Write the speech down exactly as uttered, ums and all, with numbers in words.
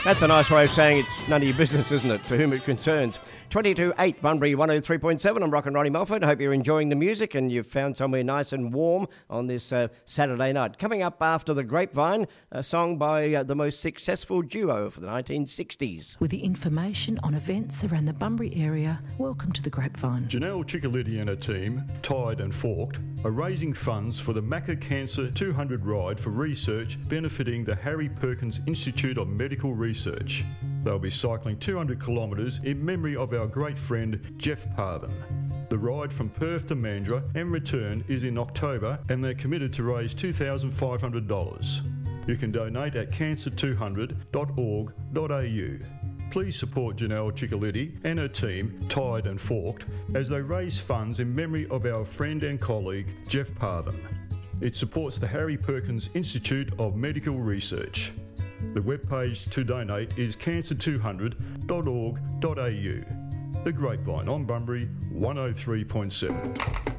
That's a nice way of saying it's none of your business, isn't it, to whom it concerns. twenty-two eight Bunbury one oh three point seven. I'm Rock and Ronnie Melford. Hope you're enjoying the music and you've found somewhere nice and warm on this uh, Saturday night. Coming up after The Grapevine, a song by uh, the most successful duo of the nineteen sixties. With the information on events around the Bunbury area, welcome to The Grapevine. Janelle Ciccoletti and her team, Tied and Forked, are raising funds for the Macca Cancer two hundred ride for research benefiting the Harry Perkins Institute of Medical Research. They'll be cycling two hundred kilometres in memory of our great friend Jeff Parvin. The ride from Perth to Mandurah and return is in October and they're committed to raise two thousand five hundred dollars. You can donate at cancer two hundred dot org dot a u. Please support Janelle Ciccoletti and her team, Tied and Forked, as they raise funds in memory of our friend and colleague Jeff Parvin. It supports the Harry Perkins Institute of Medical Research. The webpage to donate is cancer two hundred dot org dot a u. The Grapevine on Bunbury one oh three point seven.